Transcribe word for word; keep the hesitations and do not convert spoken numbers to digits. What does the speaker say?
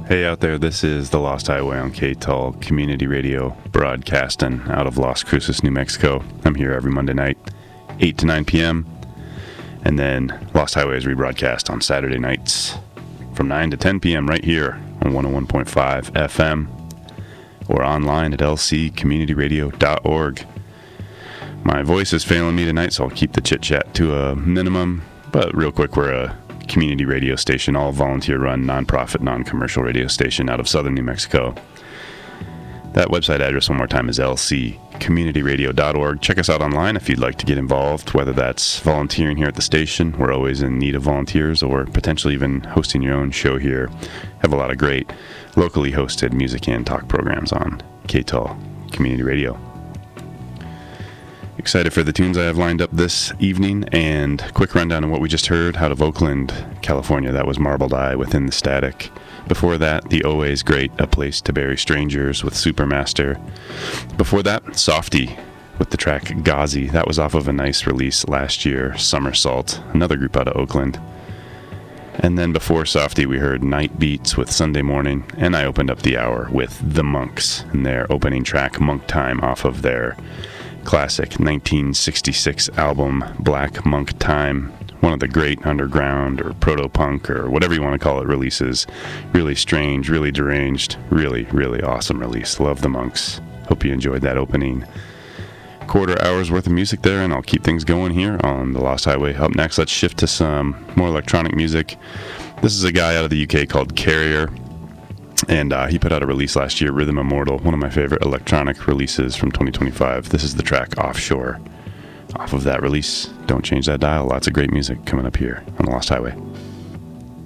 Hey out there, this is The Lost Highway on K T O L Community Radio, broadcasting out of Las Cruces, New Mexico. I'm here every Monday night, eight to nine p.m., and then Lost Highway is rebroadcast on Saturday nights from nine to ten p.m. right here on one oh one point five F M or online at l c community radio dot org. My voice is failing me tonight, so I'll keep the chit-chat to a minimum, but real quick, we're a community radio station, all volunteer-run, non-profit, non-commercial radio station out of southern New Mexico. That website address, one more time, is l c community radio dot org. Check us out online if you'd like to get involved, whether that's volunteering here at the station. We're always in need of volunteers, or potentially even hosting your own show here. Have a lot of great locally hosted music and talk programs on K T O L Community Radio. Excited for the tunes I have lined up this evening, and quick rundown of what we just heard out of Oakland, California. That was Marbled Eye Within the Static. Before that, the always great A Place to Bury Strangers with Supermaster. Before that, Softy with the track Ghazi. That was off of a nice release last year, Somersault, another group out of Oakland. And then before Softy, we heard Night Beats with Sunday Morning, and I opened up the hour with The Monks and their opening track, Monk Time, off of their classic nineteen sixty-six album Black Monk Time, one of the great underground or proto-punk or whatever you want to call it releases. Really strange, really deranged, really, really awesome release. Love the Monks. Hope you enjoyed that opening quarter hour's worth of music there, and I'll keep things going here on The Lost Highway. Up next, let's shift to some more electronic music. This is a guy out of the U K called Carrier, and uh, he put out a release last year, Rhythm Immortal, one of my favorite electronic releases from twenty twenty-five. This is the track Offshore. Off of that release, Don't Change That Dial. Lots of great music coming up here on The Lost Highway.